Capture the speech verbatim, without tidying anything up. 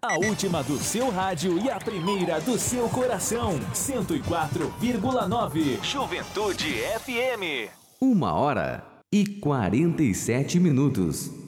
A última do seu rádio e a primeira do seu coração. cento e quatro vírgula nove. Juventude F M. Uma hora e quarenta e sete minutos.